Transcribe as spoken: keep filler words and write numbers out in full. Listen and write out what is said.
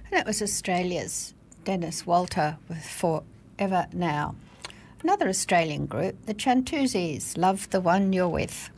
And it was Australia's Dennis Walter with Forever Now. Another Australian group, the Chantuzis, Love the One You're With.